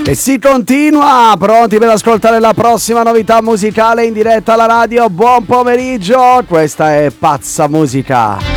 E si continua, pronti per ascoltare la prossima novità musicale in diretta alla radio. Buon pomeriggio, questa è Pazza Musica.